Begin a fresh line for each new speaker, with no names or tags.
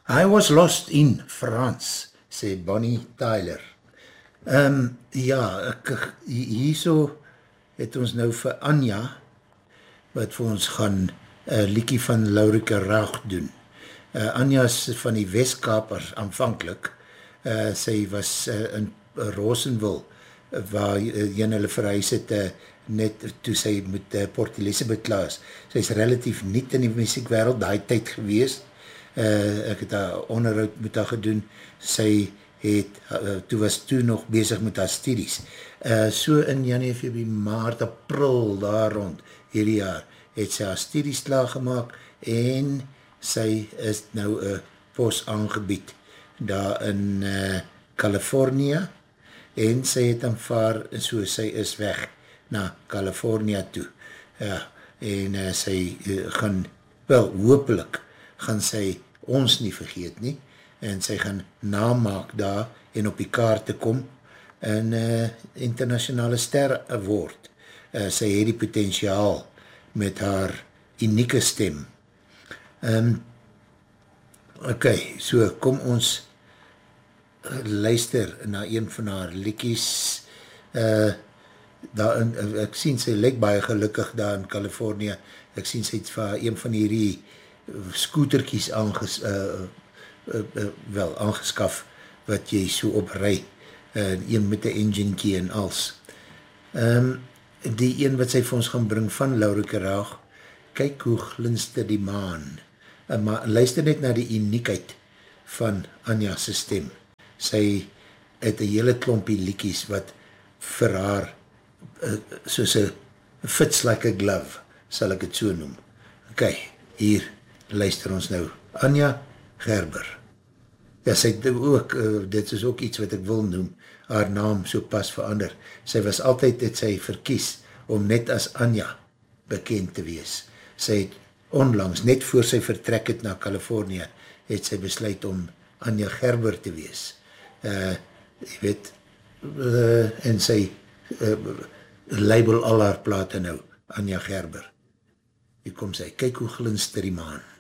I was lost in France, sê Bonnie Tyler. Ja, hierso het ons nou vir Anja, wat vir ons gaan liedjie van Laurike Raag doen. Anja is van die Westkaapers aanvankelijk. Sy was in Rosenville, waar hulle verhuis het net toe sy met Port Elizabeth klaas. Sy is relatief niet in die muziekwereld daai tyd gewees. Ek het haar onderhoud met haar gedoen. Sy het, toe nog bezig met haar studies. So in Januarie, Februarie, Maart, April, daar rond, hierdie jaar, het sy haar studies klaargemaak en sy is nou een pos aangebied daar in California en sy het aanvaar, so sy is weg na California toe. Ja, en sy gaan, wel, hopelik gaan sy ons nie vergeet nie, en sy gaan namaak daar en op die kaart te kom en internationale ster word. Sy het die potentiaal met haar unieke stem. Ok, so kom ons luister na een van haar liedjies. Ek sien sy lyk baie gelukkig daar in California. Ek sien sy het vir een van hierdie scooterkies aangeskaf wat jy so oprij, een met die engine key en als. Die een wat sy vir ons gaan bring van Laurike Raag, kyk hoe glinster die maan. Maar luister net na die uniekheid van Anja se stem. Sy het een hele klompie liedjies wat vir haar soos een fits like a glove, sal ek het so noem. Ok, hier luister ons nou. Anja Gerber. Ja, sy ook, dit is ook iets wat ek wil noem, haar naam so pas verander. Sy was altyd, het sy verkies, om net as Anja bekend te wees. Sy het onlangs, net voor sy vertrek het na California, het sy besluit om Anja Gerber te wees. Jy weet, en sy label al haar plate nou, Anja Gerber. Hier kom sy, kyk hoe glinster die maan.